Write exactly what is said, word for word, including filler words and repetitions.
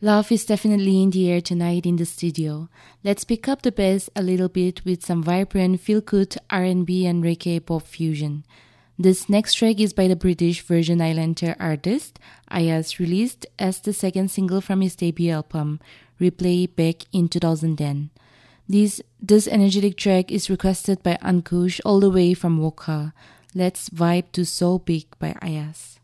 Love is definitely in the air tonight in the studio. Let's pick up the pace a little bit with some vibrant feel-good R and B and reggae pop fusion. This next track is by the British Virgin Islander artist Ayaz, released as the second single from his debut album, Replay, back in two thousand ten. This, this energetic track is requested by Ankush all the way from Wokha. Let's vibe to So Big by Ayaz.